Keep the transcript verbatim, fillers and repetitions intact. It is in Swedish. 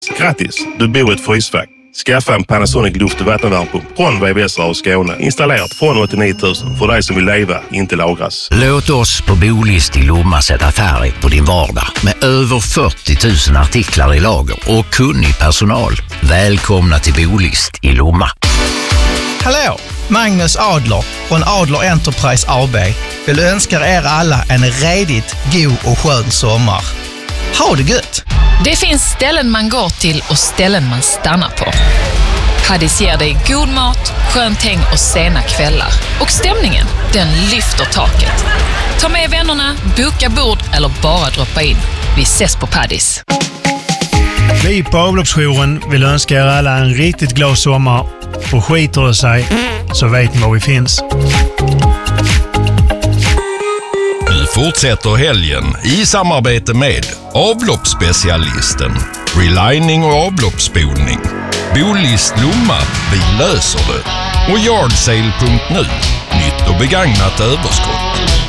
Grattis, du bor i ett frysfack. Skaffa en Panasonic luft- och vattenvärmepump från V V S Radio Skåne. Installerat från åttionio tusen för dig som vill leva, inte lagras. Låt oss på Bolist i Lomma sätta färg på din vardag. Med över fyrtio tusen artiklar i lager och kunnig personal. Välkomna till Bolist i Lomma. Hallå, Magnus Adler från Adler Enterprise A B vill önska er alla en redigt god och skön sommar. Ha det gött! Det finns ställen man går till och ställen man stannar på. Paddis ger dig god mat, skönt häng och sena kvällar. Och stämningen, den lyfter taket. Ta med vännerna, boka bord eller bara droppa in. Vi ses på Paddis. Vi på avloppsjouren vill önska er alla en riktigt glad sommar. Och skiter det sig så vet ni var vi finns. Nu fortsätter helgen i samarbete med avloppsspecialisten, relining och avloppsspolning, Bolist Lomma, vi löser det, och yardsale punkt nu, nytt och begagnat överskott.